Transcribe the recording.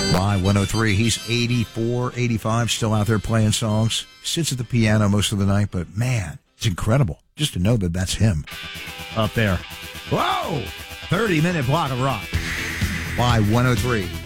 Y103. He's 84, 85, still out there playing songs. Sits at the piano most of the night, but man, it's incredible just to know that that's him up there. Whoa! 30-minute block of rock. Y103.